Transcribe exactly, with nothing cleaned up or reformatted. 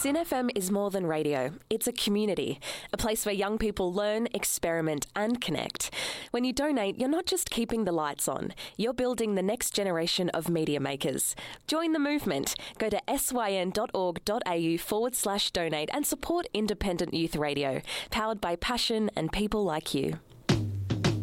SYN F M is more than radio. It's a community, a place where young people learn, experiment and connect. When you donate, you're not just keeping the lights on, you're building the next generation of media makers. Join the movement. Go to syn.org.au forward slash donate and support independent youth radio, powered by passion and people like you.